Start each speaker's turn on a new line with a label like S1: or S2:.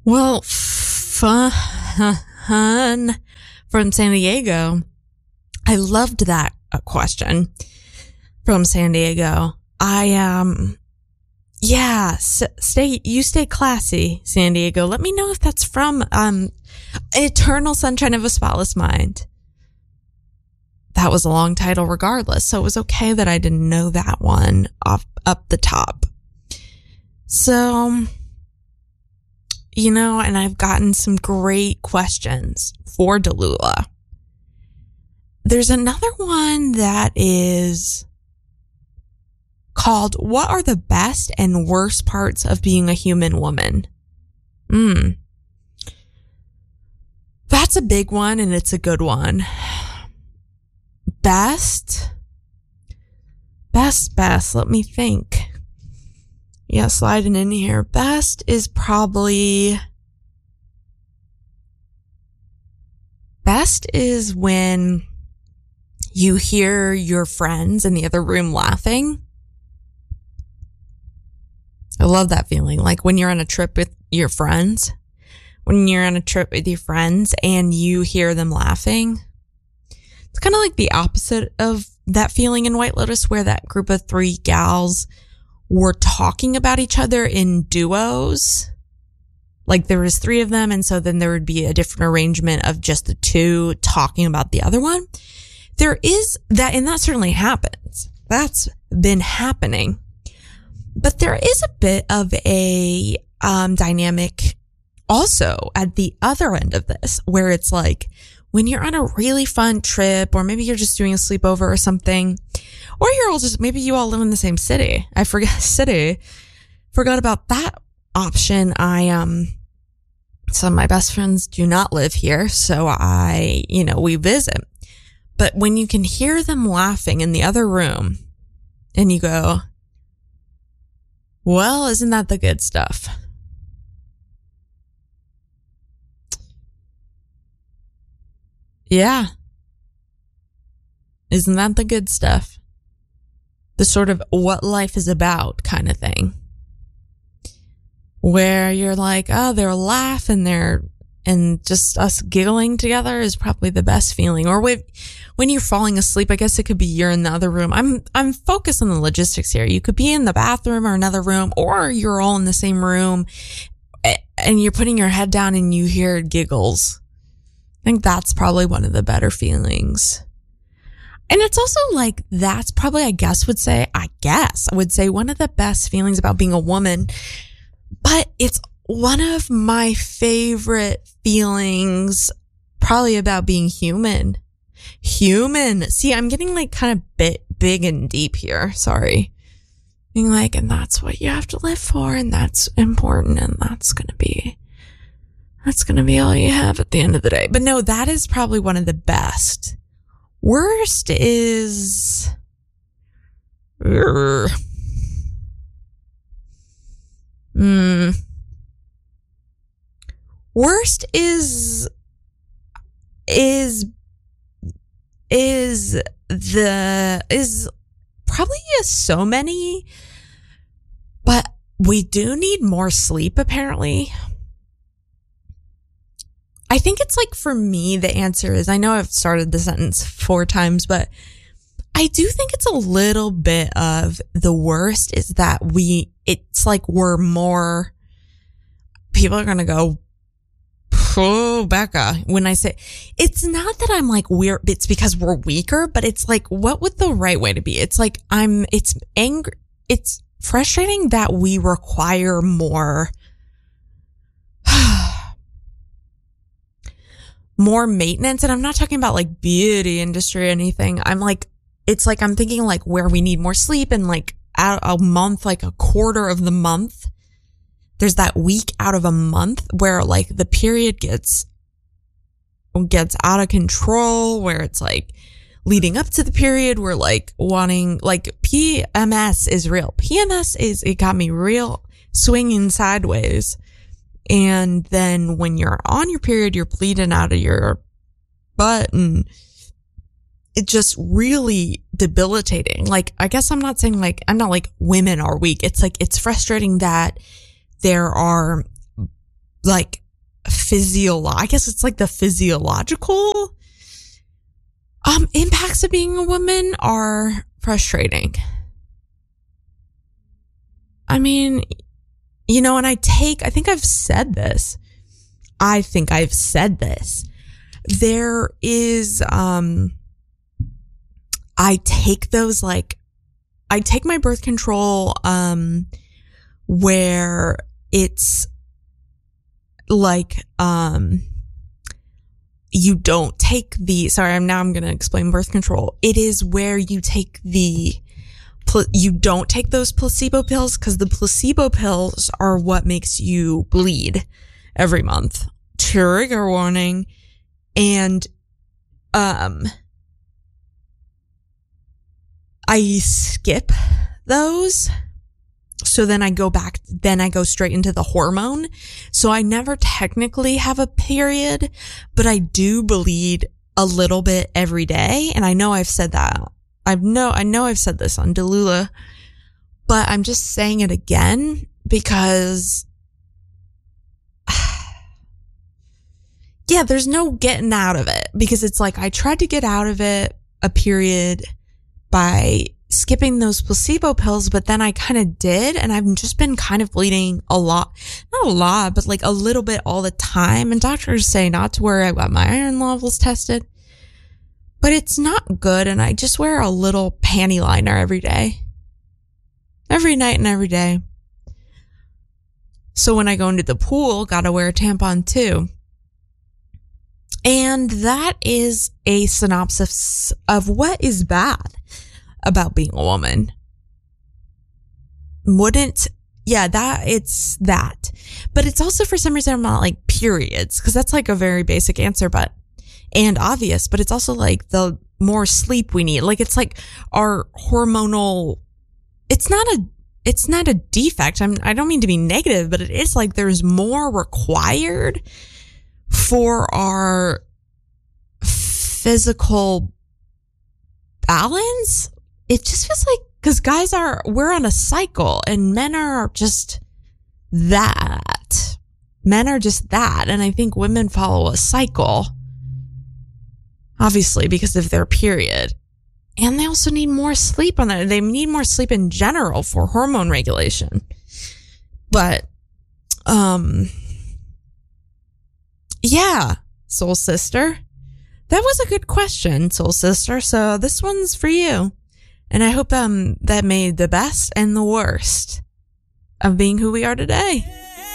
S1: Well, fun from San Diego. I loved that question from San Diego. Stay classy, San Diego. Let me know if that's from Eternal Sunshine of a Spotless Mind. That was a long title regardless, so it was okay that I didn't know that one up the top. So, and I've gotten some great questions for Delula. There's another one that is called, what are the best and worst parts of being a human woman? That's a big one, and it's a good one. Best. Let me think. Yeah, sliding in here. Best is when you hear your friends in the other room laughing. I love that feeling. Like when you're on a trip with your friends. When you're on a trip with your friends and you hear them laughing. It's kind of like the opposite of that feeling in White Lotus, where that group of 3 gals were talking about each other in duos. Like there was 3 of them, and so then there would be a different arrangement of just the 2 talking about the other one. There is that, and that certainly happens. That's been happening. But there is a bit of a dynamic also at the other end of this, where it's like, when you're on a really fun trip, or maybe you're just doing a sleepover or something, or maybe you all live in the same city. Forgot about that option. Some of my best friends do not live here, so we visit. But when you can hear them laughing in the other room and you go, well, isn't that the good stuff? Yeah. Isn't that the good stuff? The sort of what life is about kind of thing. Where you're like, oh, they're laughing, and just us giggling together is probably the best feeling. Or when you're falling asleep, I guess it could be you're in the other room. I'm focused on the logistics here. You could be in the bathroom or another room, or you're all in the same room and you're putting your head down and you hear giggles. I think that's probably one of the better feelings. And it's also like, that's probably, I would say one of the best feelings about being a woman, but it's one of my favorite feelings probably about being human. See, I'm getting like kind of big and deep here. Sorry. Being like, and that's what you have to live for, and that's important, and that's going to be all you have at the end of the day. But no, that is probably one of the best. Worst is... Worst is probably so many, but we do need more sleep apparently. I think it's like, for me, the answer is, I know I've started the sentence 4 times, but I do think it's a little bit of the worst is that it's like we're more, people are going to go, oh, Becca, when I say, it's not that I'm like it's because we're weaker, but it's like, what would the right way to be? It's like, it's angry. It's frustrating that we require more maintenance. And I'm not talking about like beauty industry or anything. It's like, I'm thinking like where we need more sleep, and like a month, like a quarter of the month, there's that week out of a month where like the period gets out of control, where it's like leading up to the period, we're like wanting, like PMS is real. It got me real swinging sideways. And then when you're on your period, you're bleeding out of your butt, and it's just really debilitating. Like, I guess I'm not saying like, I'm not like women are weak. It's like, it's frustrating that there are like I guess it's like the physiological impacts of being a woman are frustrating. I mean, you know, and I think I've said this. There is, I take my birth control, where it's like, you don't take I'm going to explain birth control. It is where you take you don't take those placebo pills, because the placebo pills are what makes you bleed every month. Trigger warning. And, I skip those. So then I go straight into the hormone. So I never technically have a period, but I do bleed a little bit every day. And I know I've said that. I know I've said this on Delula, but I'm just saying it again because, yeah, there's no getting out of it, because it's like I tried to get out of it, a period, by skipping those placebo pills, but then I kind of did, and I've just been kind of bleeding a lot. Not a lot, but like a little bit all the time. And doctors say not to worry. I got my iron levels tested, but it's not good. And I just wear a little panty liner every day, every night and every day. So when I go into the pool, gotta wear a tampon too. And that is a synopsis of what is bad about being a woman. It's that. But it's also, for some reason, I'm not like periods, because that's like a very basic answer, and obvious, but it's also like the more sleep we need. Like, it's like our hormonal, it's not a defect. I don't mean to be negative, but it is like there's more required for our physical balance. It just feels like, because we're on a cycle, and men are just that. Men are just that. And I think women follow a cycle, obviously, because of their period. And they also need more sleep on that. They need more sleep in general for hormone regulation. But, yeah, Soul Sister. That was a good question, Soul Sister. So this one's for you. And I hope that made the best and the worst of being who we are today.